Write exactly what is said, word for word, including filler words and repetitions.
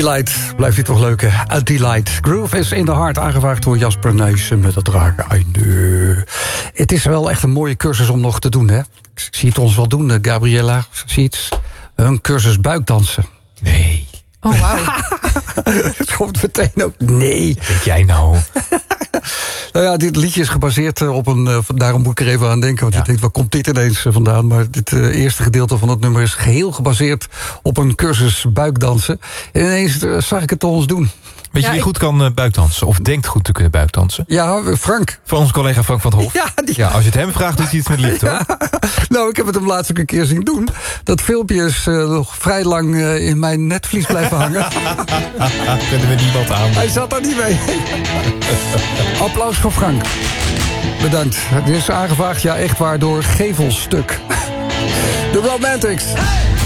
Delight, blijft dit toch leuk, hè? A Delight. Groove is in the Heart, aangevraagd door Jasper Nuyssen met het rare einde. Het is wel echt een mooie cursus om nog te doen, hè? Ik zie het ons wel doen, Gabriella. Zie het? Een cursus buikdansen. Nee. Oh, wauw. Het komt meteen ook. Nee. Wat denk jij nou? Nou ja, dit liedje is gebaseerd op een... Uh, daarom moet ik er even aan denken, want Ja. je denkt, waar komt dit ineens uh, vandaan? Maar dit uh, eerste gedeelte van het nummer is geheel gebaseerd op een cursus buikdansen. En ineens uh, zag ik het ons doen. Weet je Ja, wie ik- goed kan uh, buikdansen? Of denkt goed te kunnen buikdansen? Ja, Frank. Van onze collega Frank van het Hof. Ja, die... Ja, als je het hem vraagt, doet hij het met liefde, hoor. Nou, ik heb het hem laatst ook een keer zien doen. Dat filmpje is uh, nog vrij lang uh, in mijn netvlies blijven hangen. Kunnen we niemand aan. Hij zat daar niet mee. Applaus voor Frank. Bedankt. Het is aangevraagd, ja echt waar, door Gevelstuk. De Romantics.